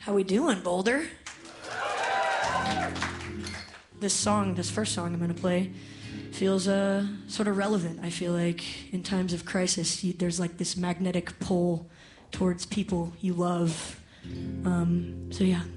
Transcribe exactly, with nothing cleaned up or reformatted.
How we doing, Boulder? This song, this first song I'm gonna play, feels uh, sort of relevant. I feel like in times of crisis, you, there's like this magnetic pull towards people you love. Um, so yeah.